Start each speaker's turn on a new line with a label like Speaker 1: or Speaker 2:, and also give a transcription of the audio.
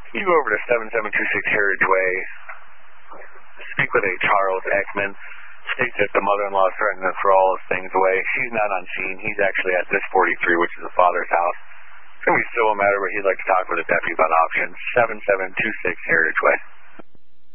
Speaker 1: You go over to 7726 Heritage Way. Speak with a Charles Ekman. State that the mother-in-law threatened to throw all his things away. She's not on scene. He's actually at this 43, which is the father's house. It's going to be a civil matter, but he'd like to talk with a deputy about options. 7726 Heritage Way.